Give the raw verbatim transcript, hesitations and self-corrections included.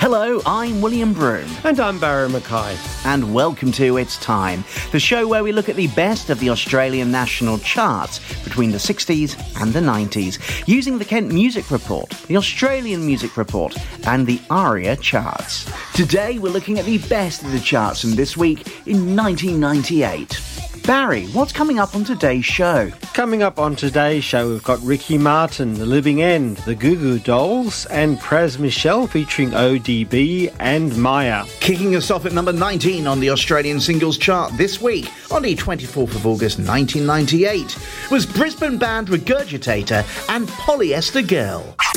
Hello, I'm William Broom. And I'm Barry Mackay. And welcome to It's Time, the show where we look at the best of the Australian national charts between the sixties and the nineties, using the Kent Music Report, the Australian Music Report, and the ARIA charts. Today we're looking at the best of the charts from this week in nineteen ninety-eight. Barry, what's coming up on today's show? Coming up on today's show, we've got Ricky Martin, The Living End, The Goo Goo Dolls, and Pras Michel featuring O D B and Maya. Kicking us off at number nineteen on the Australian singles chart this week, on the twenty-fourth of August nineteen ninety-eight, was Brisbane band Regurgitator and Polyester Girl.